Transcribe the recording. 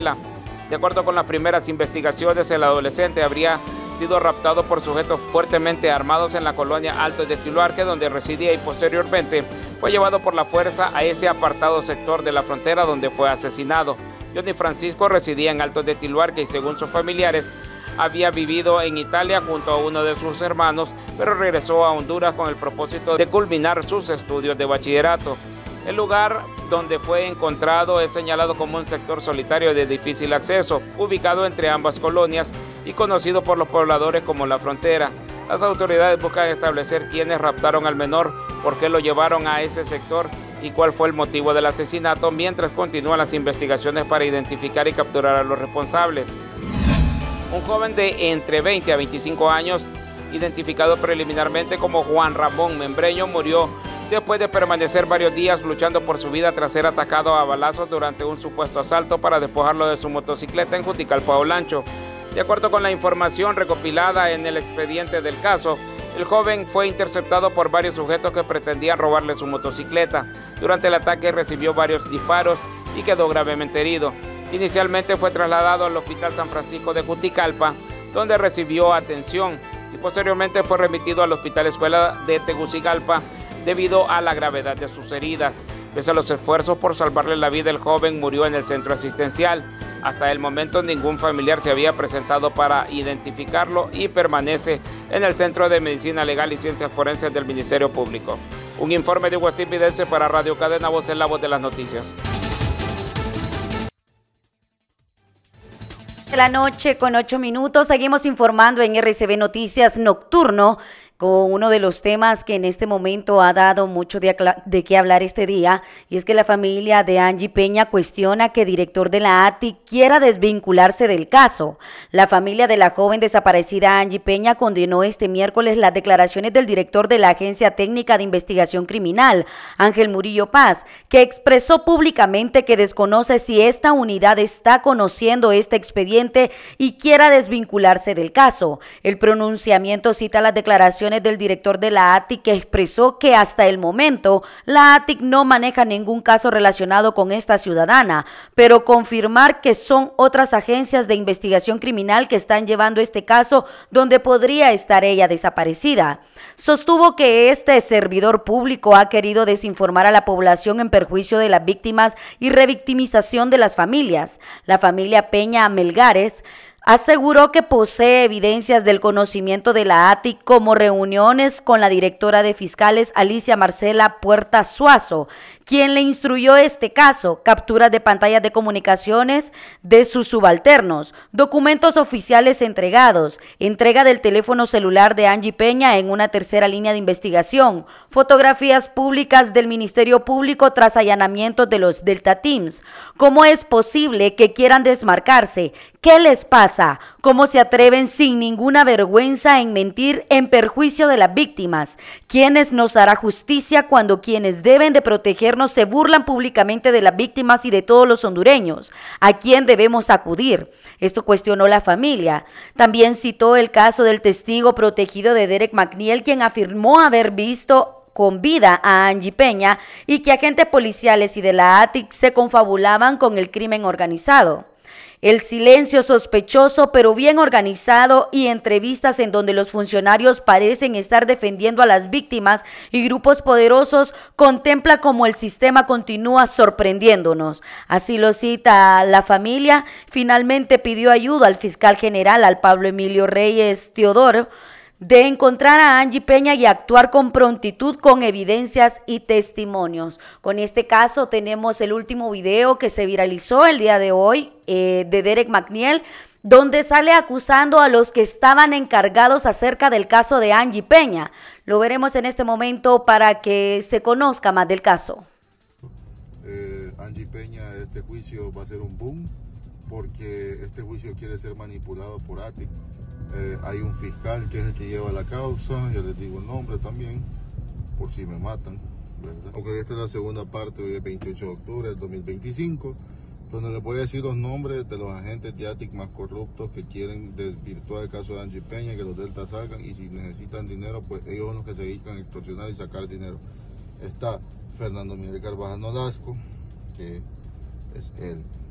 De acuerdo con las primeras investigaciones, el adolescente habría sido raptado por sujetos fuertemente armados en la colonia Altos de Tuluarque, donde residía, y posteriormente fue llevado por la fuerza a ese apartado sector de la frontera donde fue asesinado. Johnny Francisco residía en Altos de Tuluarque y, según sus familiares, había vivido en Italia junto a uno de sus hermanos, pero regresó a Honduras con el propósito de culminar sus estudios de bachillerato. El lugar donde fue encontrado es señalado como un sector solitario de difícil acceso, ubicado entre ambas colonias y conocido por los pobladores como La Frontera. Las autoridades buscan establecer quiénes raptaron al menor, por qué lo llevaron a ese sector y cuál fue el motivo del asesinato, mientras continúan las investigaciones para identificar y capturar a los responsables. Un joven de entre 20 a 25 años, identificado preliminarmente como Juan Ramón Membreño, murió después de permanecer varios días luchando por su vida tras ser atacado a balazos durante un supuesto asalto para despojarlo de su motocicleta en Juticalpa, Olancho. De acuerdo con la información recopilada en el expediente del caso, el joven fue interceptado por varios sujetos que pretendían robarle su motocicleta. Durante el ataque recibió varios disparos y quedó gravemente herido. Inicialmente fue trasladado al Hospital San Francisco de Juticalpa, donde recibió atención, y posteriormente fue remitido al Hospital Escuela de Tegucigalpa debido a la gravedad de sus heridas. Pese a los esfuerzos por salvarle la vida, el joven murió en el centro asistencial. Hasta el momento ningún familiar se había presentado para identificarlo y permanece en el Centro de Medicina Legal y Ciencias Forenses del Ministerio Público. Un informe de Huestín Pidense para Radio Cadena Voz, en la voz de las noticias. De la noche con 8 minutos, seguimos informando en RCB Noticias Nocturno con uno de los temas que en este momento ha dado mucho de qué hablar este día, y es que la familia de Angie Peña cuestiona que el director de la ATIC quiera desvincularse del caso. La familia de la joven desaparecida Angie Peña condenó este miércoles las declaraciones del director de la Agencia Técnica de Investigación Criminal, Ángel Murillo Paz, que expresó públicamente que desconoce si esta unidad está conociendo este expediente y quiera desvincularse del caso. El pronunciamiento cita las declaraciones del director de la ATIC, que expresó que hasta el momento la ATIC no maneja ningún caso relacionado con esta ciudadana, pero confirmar que son otras agencias de investigación criminal que están llevando este caso donde podría estar ella desaparecida. Sostuvo que este servidor público ha querido desinformar a la población en perjuicio de las víctimas y revictimización de las familias. La familia Peña Melgares aseguró que posee evidencias del conocimiento de la ATIC, como reuniones con la directora de fiscales Alicia Marcela Puerta Suazo, quien le instruyó este caso, capturas de pantallas de comunicaciones de sus subalternos, documentos oficiales entregados, entrega del teléfono celular de Angie Peña en una tercera línea de investigación, fotografías públicas del Ministerio Público tras allanamientos de los Delta Teams. ¿Cómo es posible que quieran desmarcarse? ¿Qué les pasa? ¿Cómo se atreven sin ninguna vergüenza en mentir en perjuicio de las víctimas? ¿Quiénes nos hará justicia cuando quienes deben de protegernos se burlan públicamente de las víctimas y de todos los hondureños? ¿A quién debemos acudir? Esto cuestionó la familia. También citó el caso del testigo protegido de Derek McNeil, quien afirmó haber visto con vida a Angie Peña y que agentes policiales y de la ATIC se confabulaban con el crimen organizado. El silencio sospechoso pero bien organizado y entrevistas en donde los funcionarios parecen estar defendiendo a las víctimas y grupos poderosos contempla cómo el sistema continúa sorprendiéndonos. Así lo cita la familia. Finalmente pidió ayuda al fiscal general, al Pablo Emilio Reyes Teodoro, de encontrar a Angie Peña y actuar con prontitud con evidencias y testimonios. Con este caso tenemos el último video que se viralizó el día de hoy de Derek McNeil, donde sale acusando a los que estaban encargados acerca del caso de Angie Peña. Lo veremos en este momento para que se conozca más del caso. Angie Peña, este juicio va a ser un boom porque este juicio quiere ser manipulado por ATIC. Hay un fiscal que es el que lleva la causa, ya les digo el nombre también, por si me matan, ¿verdad? Ok, esta es la segunda parte, hoy es 28 de octubre del 2025, donde les voy a decir los nombres de los agentes de ATIC más corruptos que quieren desvirtuar el caso de Angie Peña, que los Delta salgan, y si necesitan dinero, pues ellos son los que se dedican a extorsionar y sacar dinero. Está Fernando Miguel Carvajal Nolasco, que es él.